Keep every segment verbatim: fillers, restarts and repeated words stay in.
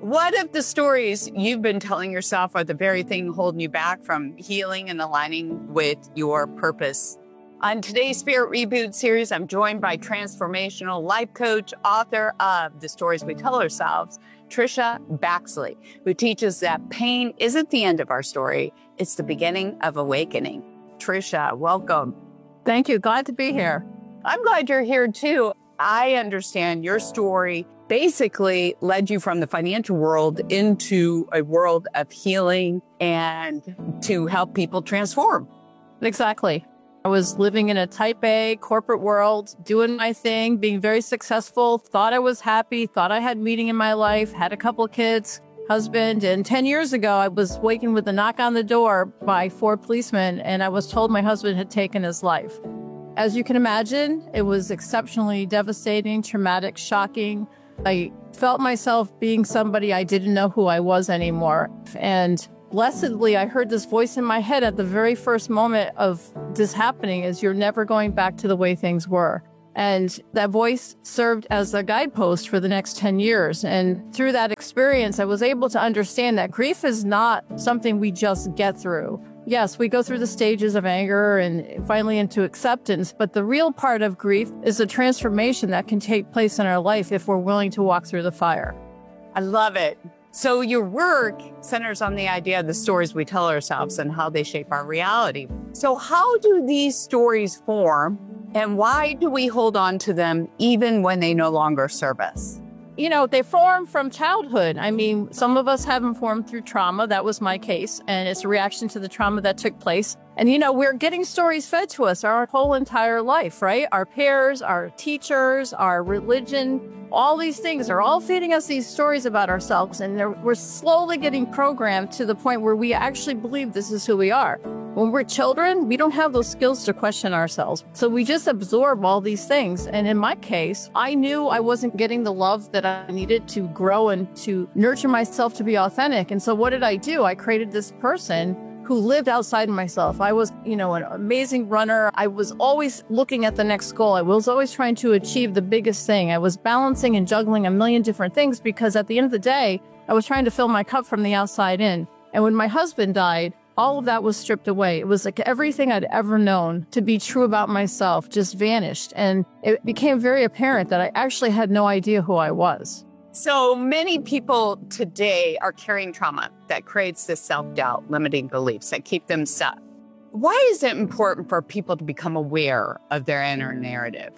What if the stories you've been telling yourself are the very thing holding you back from healing and aligning with your purpose? On today's Spirit Reboot series, I'm joined by transformational life coach, author of The Stories We Tell Ourselves, Tricia Baxley, who teaches that pain isn't the end of our story, it's the beginning of awakening. Tricia, welcome. Thank you. Glad to be here. I'm glad you're here too. I understand your story basically led you from the financial world into a world of healing and to help people transform. Exactly. I was living in a type A corporate world, doing my thing, being very successful, thought I was happy, thought I had meaning in my life, had a couple kids, husband. And ten years ago, I was waking with a knock on the door by four policemen, and I was told my husband had taken his life. As you can imagine, it was exceptionally devastating, traumatic, shocking. I felt myself being somebody I didn't know who I was anymore. And blessedly, I heard this voice in my head at the very first moment of this happening is you're never going back to the way things were. And that voice served as a guidepost for the next ten years. And through that experience, I was able to understand that grief is not something we just get through. Yes, we go through the stages of anger and finally into acceptance, but the real part of grief is a transformation that can take place in our life if we're willing to walk through the fire. I love it. So your work centers on the idea of the stories we tell ourselves and how they shape our reality. So how do these stories form, and why do we hold on to them even when they no longer serve us? You know, they form from childhood. I mean, some of us haven't formed through trauma. That was my case. And it's a reaction to the trauma that took place. And, you know, we're getting stories fed to us our whole entire life, right? Our peers, our teachers, our religion, all these things are all feeding us these stories about ourselves. And we're slowly getting programmed to the point where we actually believe this is who we are. When we're children, we don't have those skills to question ourselves. So we just absorb all these things. And in my case, I knew I wasn't getting the love that I needed to grow and to nurture myself to be authentic. And so what did I do? I created this person who lived outside of myself. I was, you know, an amazing runner. I was always looking at the next goal. I was always trying to achieve the biggest thing. I was balancing and juggling a million different things because at the end of the day, I was trying to fill my cup from the outside in. And when my husband died, all of that was stripped away. It was like everything I'd ever known to be true about myself just vanished. And it became very apparent that I actually had no idea who I was. So many people today are carrying trauma that creates this self-doubt, limiting beliefs that keep them stuck. Why is it important for people to become aware of their inner narrative?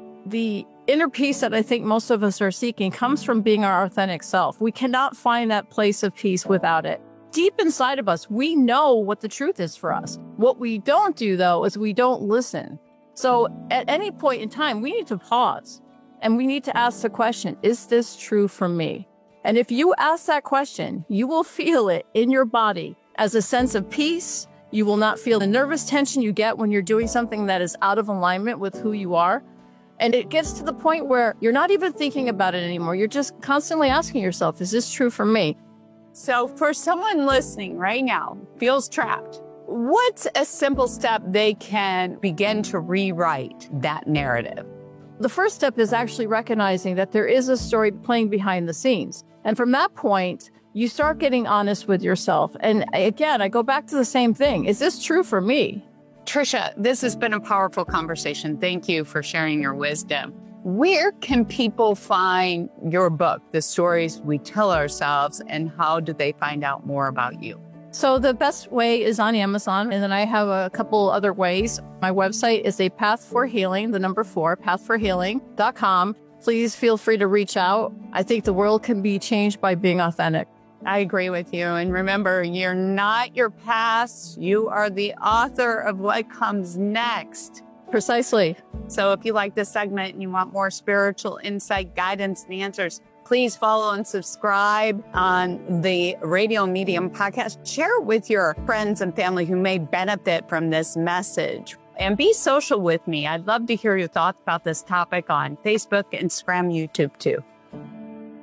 The inner peace that I think most of us are seeking comes from being our authentic self. We cannot find that place of peace without it. Deep inside of us, we know what the truth is for us. What we don't do, though, is we don't listen. So at any point in time, we need to pause and we need to ask the question, is this true for me? And if you ask that question, you will feel it in your body as a sense of peace. You will not feel the nervous tension you get when you're doing something that is out of alignment with who you are. And it gets to the point where you're not even thinking about it anymore. You're just constantly asking yourself, is this true for me? So for someone listening right now, feels trapped, what's a simple step they can begin to rewrite that narrative? The first step is actually recognizing that there is a story playing behind the scenes. And from that point, you start getting honest with yourself. And again, I go back to the same thing. Is this true for me? Tricia, this has been a powerful conversation. Thank you for sharing your wisdom. Where can people find your book, The Stories We Tell Ourselves, and how do they find out more about you? So the best way is on Amazon, and then I have a couple other ways. My website is a path for healing, the number four, path for healing dot com. Please feel free to reach out. I think the world can be changed by being authentic. I agree with you. And remember, you're not your past. You are the author of what comes next. Precisely. So if you like this segment and you want more spiritual insight, guidance, and answers, please follow and subscribe on the Radio Medium podcast. Share it with your friends and family who may benefit from this message. And be social with me. I'd love to hear your thoughts about this topic on Facebook, Instagram, YouTube too.